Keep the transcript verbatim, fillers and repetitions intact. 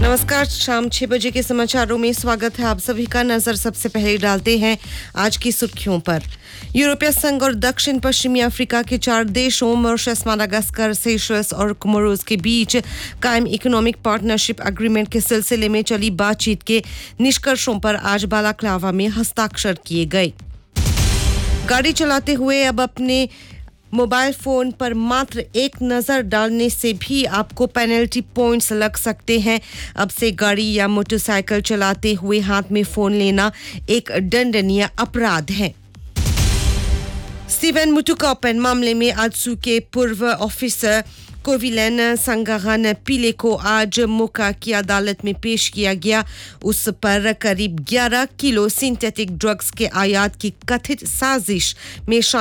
नमस्कार, शाम छह बजे के समाचारों में स्वागत है आप सभी का। नजर सबसे पहले डालते हैं आज की सुर्खियों पर। यूरोपीय संघ और दक्षिण पश्चिमी अफ्रीका के चार देशों मॉरिशस, माडागास्कर, सेशल्स और कोमोरोस के बीच कायम इकोनॉमिक पार्टनरशिप एग्रीमेंट के सिलसिले में चली बातचीत के निष्कर्षों पर आज बालाक्लावा में हस्ताक्षर किए गए। गाड़ी चलाते हुए अब अपने मोबाइल फोन पर मात्र एक नजर डालने से भी आपको पेनल्टी पॉइंट्स लग सकते हैं। अब से गाड़ी या मोटरसाइकिल चलाते हुए हाथ में फोन लेना एक दंडनीय अपराध है। स्टीवन मुटुकापेन मामले में आजसू के पूर्व ऑफिसर कोविलन संगाहन पीले को आज मोका की अदालत में पेश किया गया। उस पर करीब ग्यारह किलो सिंथेटिक ड्रग्स के आयात की कथित साजिश में